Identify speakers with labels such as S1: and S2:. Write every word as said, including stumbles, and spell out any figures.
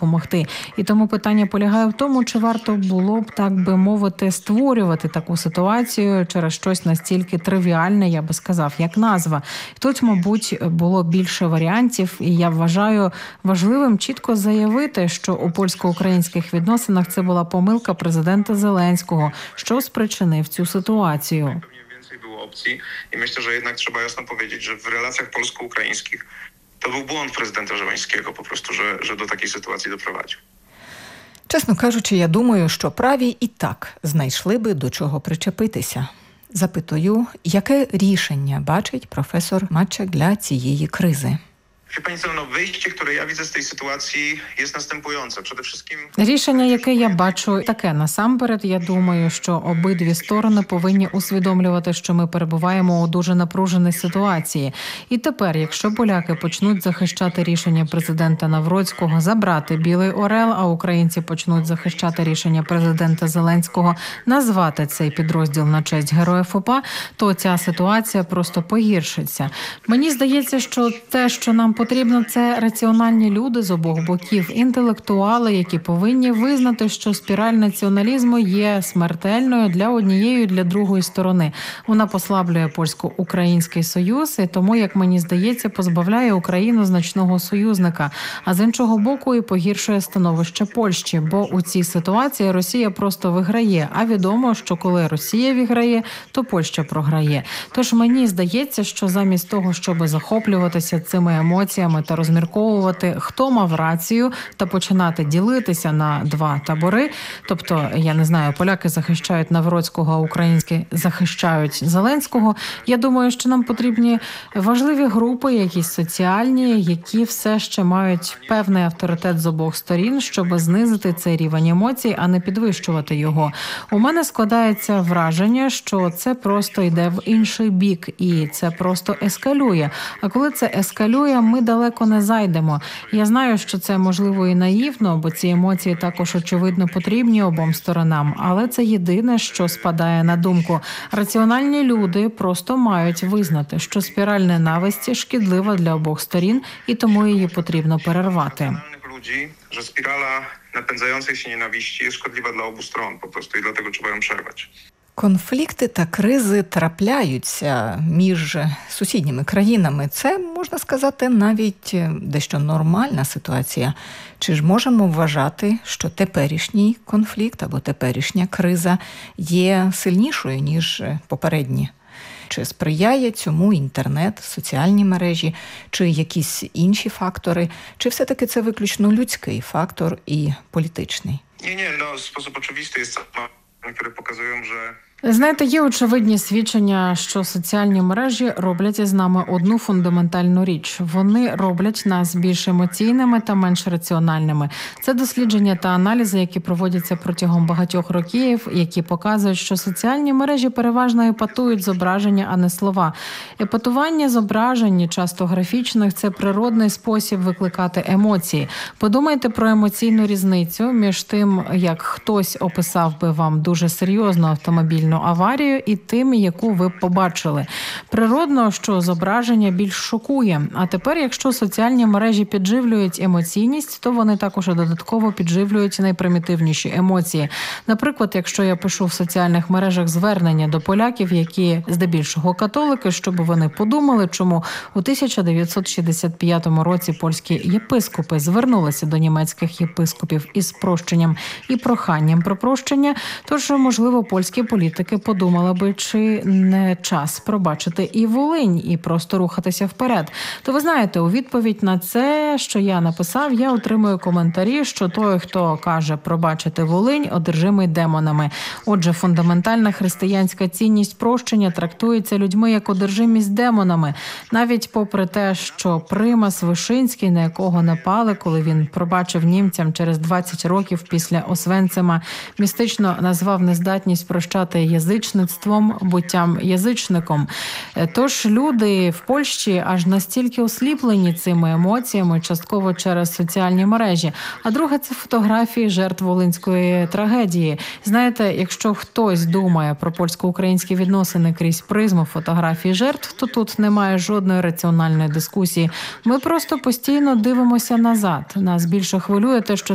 S1: допомогти. І тому питання полягає в тому, чи варто було б, так би мовити, створювати таку ситуацію через щось настільки тривіальне, я би сказав, як назва. Тут, мабуть, було більше варіантів, і я вважаю важливим чітко заявити, що у польсько-українських відносинах це була помилка президента Зеленського, що спричинив цю ситуацію.
S2: Było opcji i myślę, że jednak trzeba jasno powiedzieć, że w relacjach polsko-ukraińskich to był błąd prezydenta Żeleńskiego po prostu, że, że do takiej sytuacji doprowadził.
S3: Чесно кажучи, я думаю, що праві і так знайшли би до чого причепитися. Запитую, яке рішення бачить професор Maciek для цієї кризи?
S2: Wie pani co, no wyjście, które ja widzę z tej sytuacji jest następujące. Przede wszystkim...
S1: Рішення, яке я бачу, таке. Насамперед, я думаю, що обидві сторони повинні усвідомлювати, що ми перебуваємо у дуже напруженій ситуації. І тепер, якщо поляки почнуть захищати рішення президента Навроцького забрати Білий Орел, а українці почнуть захищати рішення президента Зеленського назвати цей підрозділ на честь Героїв УПА, то ця ситуація просто погіршиться. Мені здається, що те, що нам потрібно, це раціональні люди з обох боків, інтелектуали, які повинні визнати, що спіраль націоналізму є смертельною для однієї і для другої сторони. Вона послаблює польсько-український союз і тому, як мені здається, позбавляє Україну значного союзника, а з іншого боку і погіршує становище Польщі, бо у цій ситуації Росія просто виграє, а відомо, що коли Росія виграє, то Польща програє. Тож мені здається, що замість того, щоб захоплюватися цими емоціями, та розмірковувати, хто мав рацію, та починати ділитися на два табори. Тобто, я не знаю, поляки захищають Навроцького, а українські захищають Зеленського. Я думаю, що нам потрібні важливі групи, якісь соціальні, які все ще мають певний авторитет з обох сторін, щоб знизити цей рівень емоцій, а не підвищувати його. У мене складається враження, що це просто йде в інший бік, і це просто ескалює. А коли це ескалює, ми далеко не зайдемо. Я знаю, що це можливо і наївно, бо ці емоції також очевидно потрібні обом сторонам, але це єдине, що спадає на думку. Раціональні люди просто мають визнати, що спіраль ненависті шкідлива для обох сторін, і тому її потрібно перервати.
S2: Ludzi, że spirala napędzającej się nienawiści jest szkodliwa dla obu stron po prostu i dlatego trzeba ją przerwać.
S3: Конфлікти та кризи трапляються між сусідніми країнами. Це, можна сказати, навіть дещо нормальна ситуація. Чи ж можемо вважати, що теперішній конфлікт або теперішня криза є сильнішою, ніж попередні? Чи сприяє цьому інтернет, соціальні мережі, чи якісь інші фактори? Чи все-таки це виключно людський фактор і політичний?
S2: Nie, nie, no w sposób oczywisty jest, które pokazują, że
S1: Знаєте, є очевидні свідчення, що соціальні мережі роблять із нами одну фундаментальну річ. Вони роблять нас більш емоційними та менш раціональними. Це дослідження та аналізи, які проводяться протягом багатьох років, які показують, що соціальні мережі переважно епатують зображення, а не слова. Епатування зображень, часто графічних, це природний спосіб викликати емоції. Подумайте про емоційну різницю між тим, як хтось описав би вам дуже серйозну автомобільну аварію і тим, яку ви побачили. Природно, що зображення більш шокує. А тепер, якщо соціальні мережі підживлюють емоційність, то вони також додатково підживлюють найпримітивніші емоції. Наприклад, якщо я пишу в соціальних мережах звернення до поляків, які здебільшого католики, щоб вони подумали, чому у тисяча дев'ятсот шістдесят п'ятому році польські єпископи звернулися до німецьких єпископів із прощенням і проханням про прощення, тож, можливо, польські політики подумали би, чи не час пробачити і Волинь, і просто рухатися вперед. То ви знаєте, у відповідь на це, що я написав, я отримую коментарі, що той, хто каже пробачити Волинь, одержимий демонами. Отже, фундаментальна християнська цінність прощення трактується людьми як одержимість демонами. Навіть попри те, що примас Вишинський, на якого напали, коли він пробачив німцям через двадцять років після Освенцима, містично назвав нездатність прощати язичництвом, буттям язичником. Тож люди в Польщі аж настільки осліплені цими емоціями, частково через соціальні мережі. А друге – це фотографії жертв волинської трагедії. Знаєте, якщо хтось думає про польсько-українські відносини крізь призму фотографій жертв, то тут немає жодної раціональної дискусії. Ми просто постійно дивимося назад. Нас більше хвилює те, що